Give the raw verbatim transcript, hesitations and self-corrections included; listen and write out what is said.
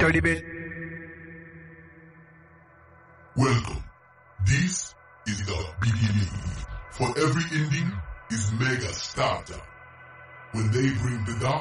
Tell the bit. Welcome. This is the beginning. For every ending is mega starter. When they bring the dark